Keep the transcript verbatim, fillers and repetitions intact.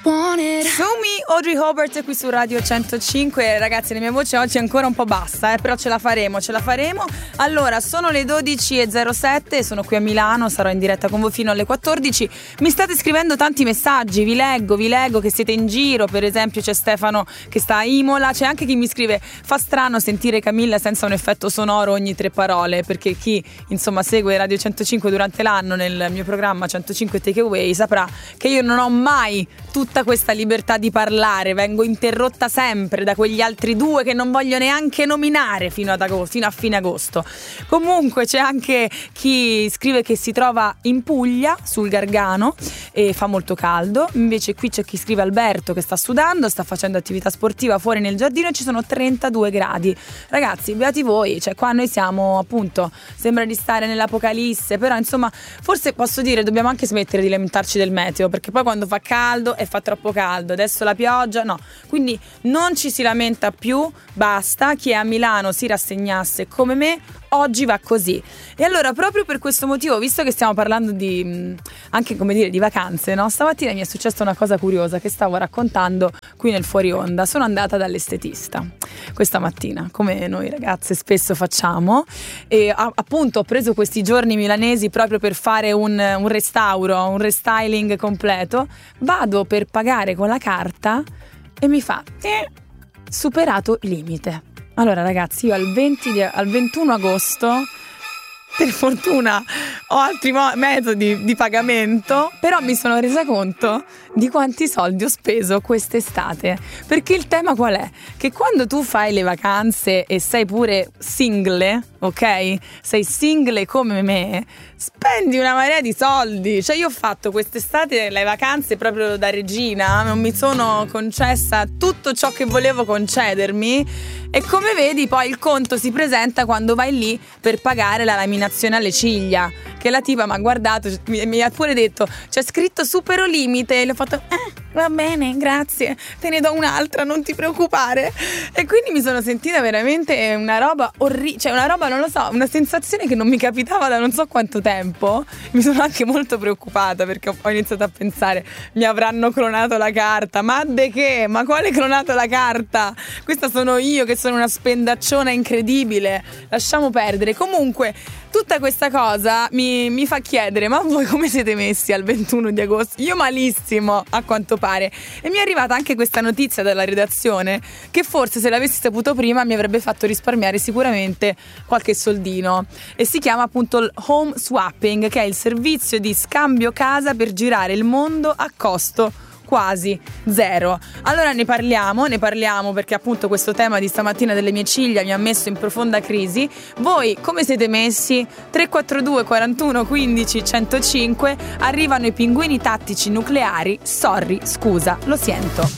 Sumi, Audrey Hobart qui su Radio centocinque. Ragazzi, la mia voce oggi è ancora un po' bassa, eh, però ce la faremo, ce la faremo. Allora, sono le dodici e zero sette, sono qui a Milano, sarò in diretta con voi fino alle quattordici. Mi state scrivendo tanti messaggi, vi leggo, vi leggo che siete in giro. Per esempio c'è Stefano che sta a Imola, c'è anche chi mi scrive: fa strano sentire Camilla senza un effetto sonoro ogni tre parole, perché chi insomma segue Radio centocinque durante l'anno nel mio programma centocinque Takeaway saprà che io non ho mai tutta questa libertà di parlare, vengo interrotta sempre da quegli altri due che non voglio neanche nominare fino ad agosto, fino a fine agosto. Comunque c'è anche chi scrive che si trova in Puglia, sul Gargano, e fa molto caldo. Invece qui c'è chi scrive: Alberto, che sta sudando, sta facendo attività sportiva fuori nel giardino e ci sono trentadue gradi. Ragazzi, beati voi, cioè qua noi siamo appunto, sembra di stare nell'apocalisse, però insomma forse posso dire dobbiamo anche smettere di lamentarci del meteo, perché poi quando fa caldo e fa troppo caldo, adesso la pioggia, no, quindi non ci si lamenta più, basta. Chi è a Milano si rassegnasse come me, oggi va così. E allora proprio per questo motivo, visto che stiamo parlando di anche come dire di vacanze, no? Stamattina mi è successa una cosa curiosa che stavo raccontando qui nel fuori onda. Sono andata dall'estetista questa mattina, come noi ragazze spesso facciamo, e a, appunto ho preso questi giorni milanesi proprio per fare un, un restauro, un restyling completo. Vado per pagare con la carta e mi fa eh, superato il limite. Allora ragazzi, io al, venti di, al ventuno agosto, per fortuna ho altri mo- metodi di pagamento, però mi sono resa conto di quanti soldi ho speso quest'estate. Perché il tema qual è? Che quando tu fai le vacanze e sei pure single, ok? Sei single come me, spendi una marea di soldi. Cioè io ho fatto quest'estate le vacanze proprio da regina, non mi sono concessa tutto ciò che volevo concedermi. E come vedi poi il conto si presenta quando vai lì per pagare la laminazione alle ciglia, che la tipa mi ha guardato, mi, mi ha pure detto c'è scritto supero limite, e le ho fatto eh va bene, grazie, te ne do un'altra, non ti preoccupare. E quindi mi sono sentita veramente una roba orribile, cioè una roba, non lo so, una sensazione che non mi capitava da non so quanto tempo. Mi sono anche molto preoccupata perché ho iniziato a pensare mi avranno clonato la carta, ma de che? Ma quale clonato la carta? Questa sono io che sono una spendacciona incredibile, lasciamo perdere. Comunque tutta questa cosa mi, mi fa chiedere: ma voi come siete messi al ventuno di agosto? Io malissimo, a quanto pare. E mi è arrivata anche questa notizia dalla redazione che forse se l'avessi saputo prima mi avrebbe fatto risparmiare sicuramente qualche soldino. E si chiama appunto il home swapping, che è il servizio di scambio casa per girare il mondo a costo quasi zero. Allora ne parliamo, ne parliamo perché appunto questo tema di stamattina delle mie ciglia mi ha messo in profonda crisi. Voi come siete messi? tre quattro due quarantuno quindici centocinque. Arrivano i pinguini tattici nucleari. Sorry, scusa, lo sento.